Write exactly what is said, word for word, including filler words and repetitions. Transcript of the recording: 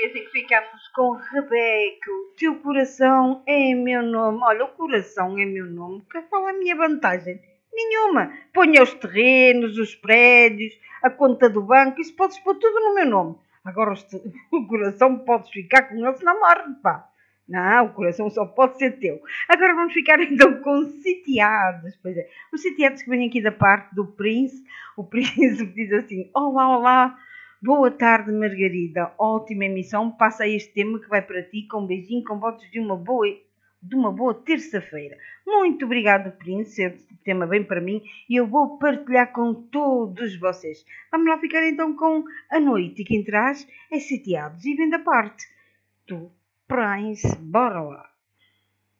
assim que ficamos com Rebeca. O teu coração é meu nome. Olha, o coração é meu nome. Qual é a minha vantagem? Nenhuma. Ponha os terrenos, os prédios, a conta do banco, isso podes pôr tudo no meu nome. Agora o coração podes ficar com ele se não morre, pá. Não, o coração só pode ser teu. Agora vamos ficar então com os sitiados. Pois é, os sitiados que vêm aqui da parte do príncipe. O príncipe diz assim: olá, olá, boa tarde, Margarida. Ótima emissão. Passa este tema que vai para ti com um beijinho, com votos de uma boa, de uma boa terça-feira. Muito obrigado, príncipe. Este tema bem para mim e eu vou partilhar com todos vocês. Vamos lá ficar então com a noite. E quem traz é sitiados e vem da parte do Prince. Bora lá.